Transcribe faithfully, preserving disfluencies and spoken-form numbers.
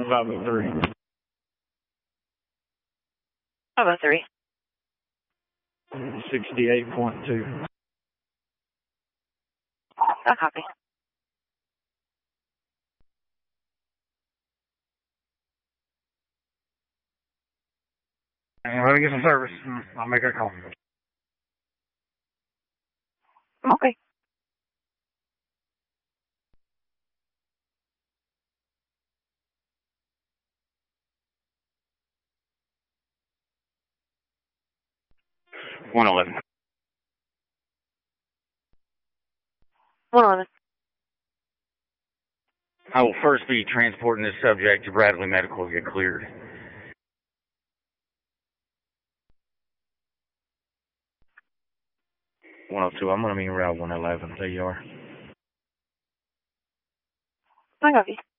five oh three. five oh three. sixty-eight point two. I'll copy. And let me get some service. I'll make a call. Okay. one eleven. one eleven. I will first be transporting this subject to Bradley Medical to get cleared. one oh two, I'm going to be around one eleven. There you are. I copy.